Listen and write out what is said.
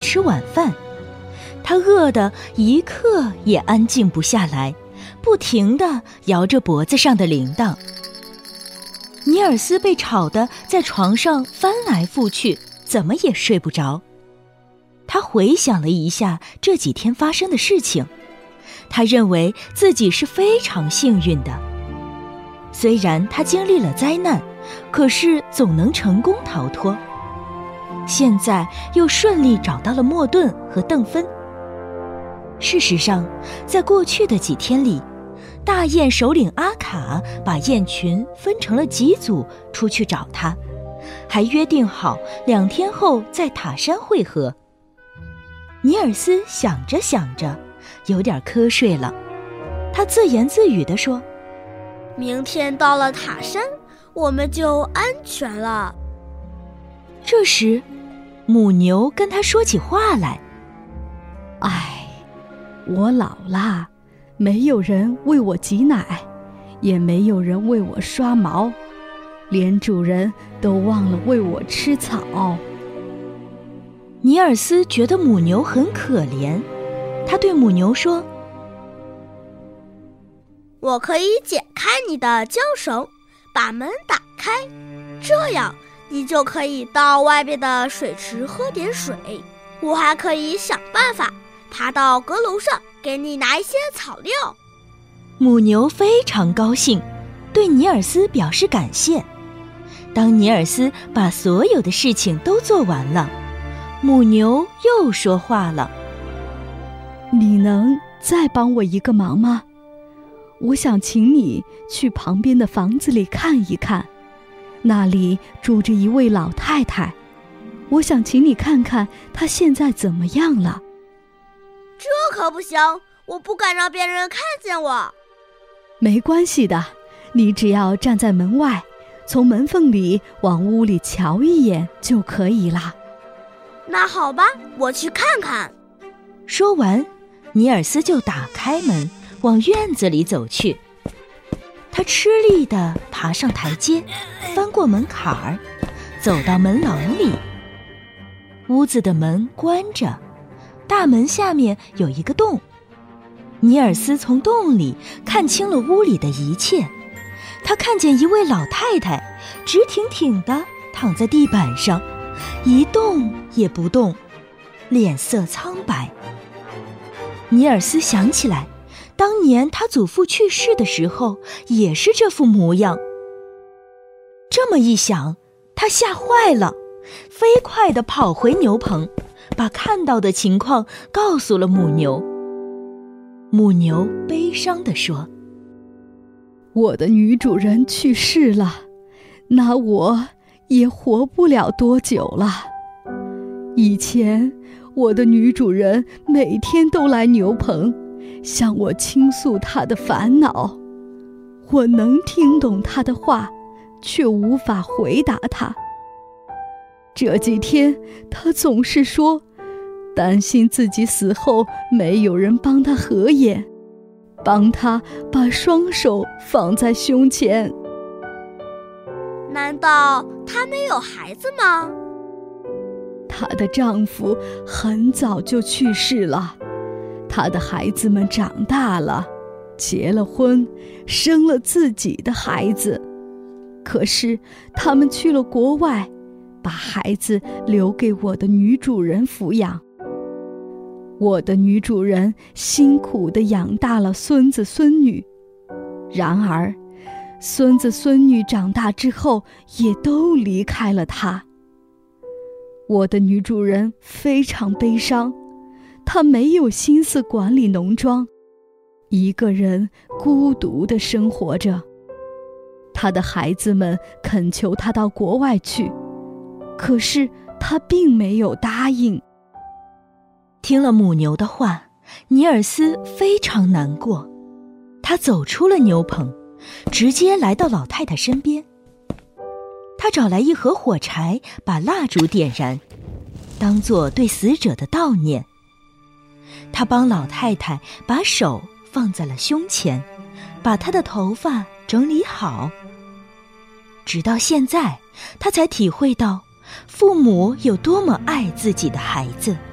吃晚饭。他饿得一刻也安静不下来，不停地摇着脖子上的铃铛。尼尔斯被吵得在床上翻来覆去，怎么也睡不着。他回想了一下这几天发生的事情，他认为自己是非常幸运的。虽然他经历了灾难，可是总能成功逃脱。现在又顺利找到了莫顿和邓芬。事实上，在过去的几天里，大雁首领阿卡把雁群分成了几组出去找他，还约定好2天后在塔山会合。尼尔斯想着想着，有点瞌睡了。他自言自语地说：“ 明天到了塔山，我们就安全了。” 这时，母牛跟他说起话来：“ 唉，我老了，没有人为我挤奶，也没有人为我刷毛，连主人都忘了为我吃草。” 尼尔斯觉得母牛很可怜，他对母牛说：“ 我可以解开你的缰绳，把门打开，这样你就可以到外边的水池喝点水。我还可以想办法爬到阁楼上，给你拿一些草料。” 母牛非常高兴，对尼尔斯表示感谢。当尼尔斯把所有的事情都做完了，母牛又说话了：“ 你能再帮我一个忙吗？我想请你去旁边的房子里看一看，那里住着一位老太太，我想请你看看她现在怎么样了。” 这可不行，我不敢让别人看见我。 没关系的，你只要站在门外，从门缝里往屋里瞧一眼就可以了。 那好吧，我去看看。 说完，尼尔斯就打开门，往院子里走去。他吃力地爬上台阶，翻过门槛儿，走到门廊里。屋子的门关着，大门下面有一个洞。尼尔斯从洞里看清了屋里的一切。他看见一位老太太直挺挺地躺在地板上，一动也不动，脸色苍白。尼尔斯想起来，当年他祖父去世的时候也是这副模样。这么一想，他吓坏了，飞快地跑回牛棚，把看到的情况告诉了母牛。母牛悲伤地说：“ 我的女主人去世了，那我也活不了多久了。以前我的女主人每天都来牛棚，向我倾诉她的烦恼。我能听懂她的话，却无法回答她。这几天她总是说，担心自己死后没有人帮她合眼，帮她把双手放在胸前。” 难道她没有孩子吗？ 她的丈夫很早就去世了，她的孩子们长大了，结了婚，生了自己的孩子。可是他们去了国外，把孩子留给我的女主人抚养。我的女主人辛苦地养大了孙子孙女，然而孙子孙女长大之后也都离开了她。我的女主人非常悲伤，她没有心思管理农庄，一个人孤独地生活着。她的孩子们恳求她到国外去，可是她并没有答应。 听了母牛的话，尼尔斯非常难过。他走出了牛棚，直接来到老太太身边。他找来一盒火柴，把蜡烛点燃，当作对死者的悼念。他帮老太太把手放在了胸前，把她的头发整理好。直到现在，他才体会到父母有多么爱自己的孩子。